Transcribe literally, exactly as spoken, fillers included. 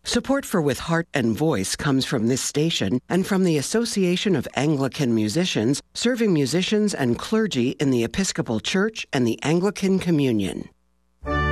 Support for With Heart and Voice comes from this station and from the Association of Anglican Musicians, serving musicians and clergy in the Episcopal Church and the Anglican Communion.